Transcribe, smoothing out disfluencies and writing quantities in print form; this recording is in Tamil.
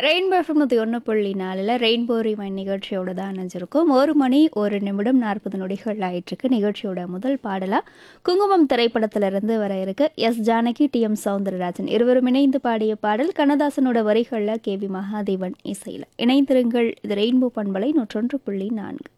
ரெயின்போ எஃப்எம் 101.4 ரெயின்போ ரிமைண்ட் நிகழ்ச்சியோட தான் இணைஞ்சிருக்கும். 1 மணி 1 நிமிடம் 40 நொடிகள் ஆயிட்டிருக்கு. நிகழ்ச்சியோட முதல் பாடலா குங்குமம் திரைப்படத்திலிருந்து வர இருக்கு. S Janaki, TM. சௌந்தரராஜன் இருவரும் இணைந்து பாடிய பாடல் கண்ணதாசனோட வரிகளில் கே.வி. மகாதேவன் இசையில். இணைந்திருங்கள். இது ரெயின்போ பண்பலை 101.4.